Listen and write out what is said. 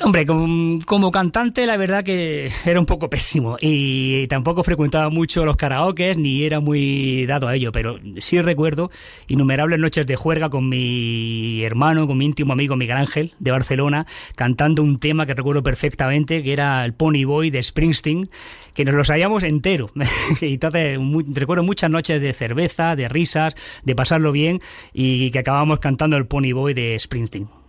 Hombre, como cantante la verdad que era un poco pésimo y tampoco frecuentaba mucho los karaokes ni era muy dado a ello, pero sí recuerdo innumerables noches de juerga con mi hermano, con mi íntimo amigo Miguel Ángel de Barcelona, cantando un tema que recuerdo perfectamente, que era el Pony Boy de Springsteen, que nos lo sabíamos entero. Y entonces recuerdo muchas noches de cerveza, de risas, de pasarlo bien y que acabábamos cantando el Pony Boy de Springsteen.